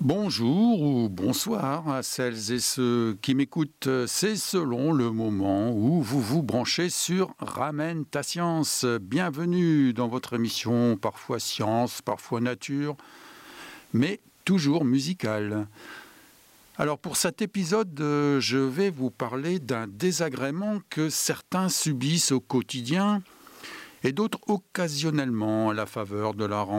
Bonjour ou bonsoir à celles et ceux qui m'écoutent. C'est selon le moment où vous vous branchez sur Ramène ta science. Bienvenue dans votre émission, parfois science, parfois nature, mais toujours musicale. Alors pour cet épisode, je vais vous parler d'un désagrément que certains subissent au quotidien et d'autres occasionnellement à la faveur de la rentrée.